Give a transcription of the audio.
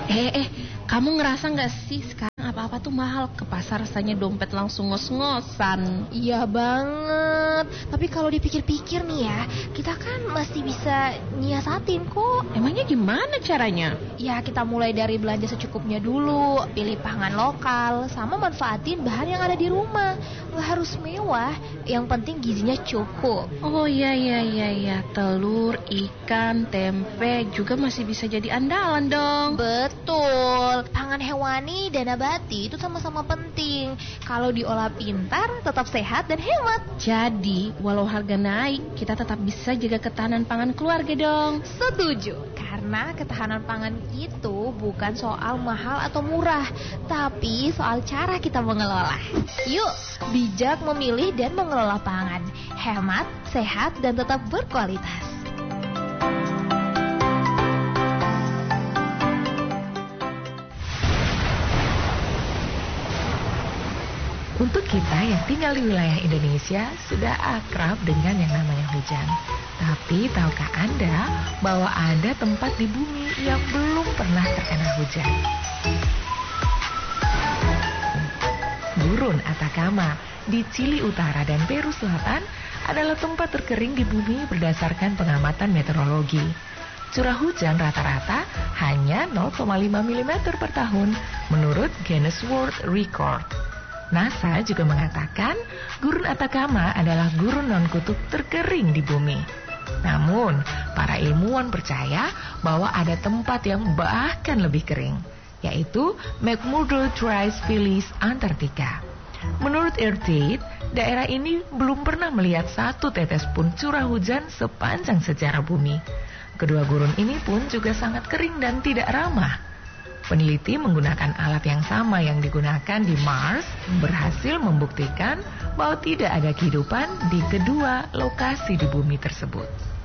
Kamu ngerasa nggak sih sekarang apa-apa tuh mahal? Ke pasar rasanya dompet langsung ngos-ngosan. Iya banget. Tapi kalau dipikir-pikir nih ya, kita kan masih bisa nyiasatin kok. Emangnya gimana caranya? Ya kita mulai dari belanja secukupnya dulu, pilih pangan lokal, sama manfaatin bahan yang ada di rumah. Nggak harus mewah, yang penting gizinya cukup. Oh iya. Telur, ikan, tempe juga masih bisa jadi andalan dong. Betul, pangan hewani dan nabati itu sama-sama penting. Kalau diolah pintar, tetap sehat dan hemat. Jadi, walau harga naik, kita tetap bisa jaga ketahanan pangan keluarga dong. Setuju, karena ketahanan pangan itu bukan soal mahal atau murah, tapi soal cara kita mengelola. Yuk, bijak memilih dan mengelola pangan. Hemat, sehat, dan tetap berkualitas. Untuk kita yang tinggal di wilayah Indonesia sudah akrab dengan yang namanya hujan. Tapi tahukah Anda bahwa ada tempat di bumi yang belum pernah terkena hujan? Gurun Atacama di Chili Utara dan Peru Selatan adalah tempat terkering di bumi berdasarkan pengamatan meteorologi. Curah hujan rata-rata hanya 0,5 mm per tahun menurut Guinness World Record. NASA juga mengatakan gurun Atacama adalah gurun non-kutub terkering di bumi. Namun, para ilmuwan percaya bahwa ada tempat yang bahkan lebih kering, yaitu McMurdo Trace Phyllis Antartika. Menurut Earthate, daerah ini belum pernah melihat satu tetes pun curah hujan sepanjang sejarah bumi. Kedua gurun ini pun juga sangat kering dan tidak ramah. Peneliti menggunakan alat yang sama yang digunakan di Mars berhasil membuktikan bahwa tidak ada kehidupan di kedua lokasi di bumi tersebut.